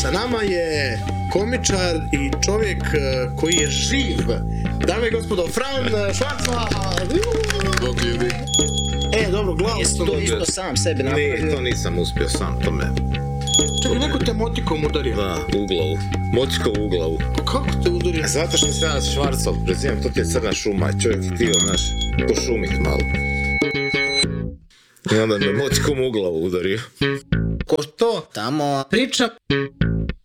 Sa nama je komičar i čovjek koji je živ. Dame i gospodo, Fran Švarcva. Bog ljudi. Dobro, glavu Jesi sam to dobio. isto sam sebi napravio? Ne, to nisam uspio sam, to me... Čekaj, neko te motikom udario. Da, u glavu. Motikom u glavu. Kako te udario? Zato što se ja Švarcov prezivam, to ti je crna šuma i čovjek htio, znaš, pošumit malo. I onda me motikom u glavu udario. Ko to? Tamo priča